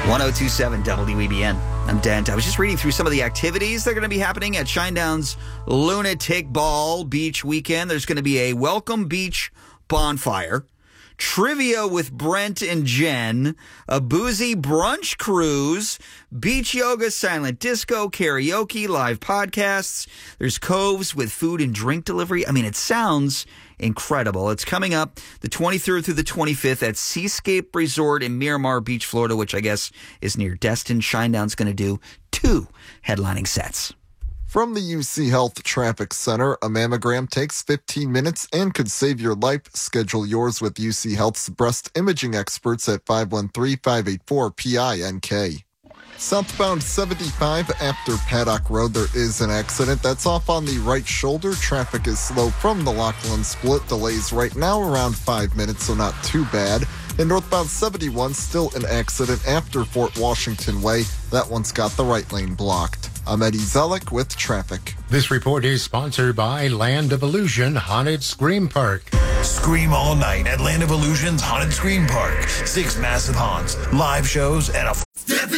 1027 WEBN. I'm Dent. I was just reading through some of the activities that are going to be happening at Shinedown's Lunatic Ball Beach weekend. There's going to be a Welcome Beach bonfire, trivia with Brent and Jen, a boozy brunch cruise, beach yoga, silent disco, karaoke, live podcasts. There's coves with food and drink delivery. I mean, it sounds incredible. It's coming up the 23rd through the 25th at Seascape Resort in Miramar Beach, Florida, which I guess is near Destin. Shinedown's going to do 2 headlining sets. From the UC Health Traffic Center, a mammogram takes 15 minutes and could save your life. Schedule yours with UC Health's breast imaging experts at 513-584-PINK. Southbound 75 after Paddock Road, there is an accident. That's off on the right shoulder. Traffic is slow from the Lockland split. Delays right now around 5 minutes, so not too bad. And northbound 71, still an accident after Fort Washington Way. That one's got the right lane blocked. I'm Eddie Zellick with traffic. This report is sponsored by Land of Illusion Haunted Scream Park. Scream all night at Land of Illusion's Haunted Scream Park. 6 massive haunts, live shows, and a